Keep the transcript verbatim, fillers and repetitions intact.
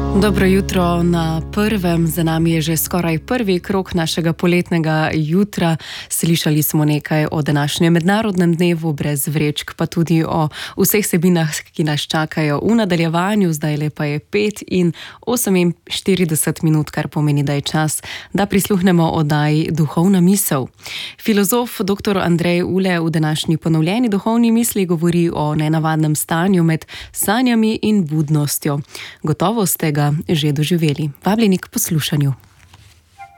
Dobro jutro na prvem, za nami je že skoraj prvi krog našega poletnega jutra. Slišali smo nekaj o današnjem mednarodnem dnevu brez vrečk, pa tudi o vseh vsebinah, ki nas čakajo v nadaljevanju. Zdaj lepa je pet in oseminštirideset minut, kar pomeni, da je čas, da prisluhnemo oddaji Duhovna misel. Filozof doktor Andrej Ule v današnji ponovljeni duhovni misli govori o nenavadnem stanju med sanjami in budnostjo. Gotovo ste ga že doživeli. Vabljeni k poslušanju.